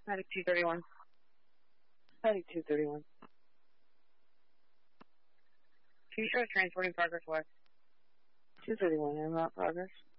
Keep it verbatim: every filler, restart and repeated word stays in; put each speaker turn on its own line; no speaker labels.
Medic two thirty-one. Medic two thirty-one. Can you show transporting progress west? two thirty-one, I'm out progress.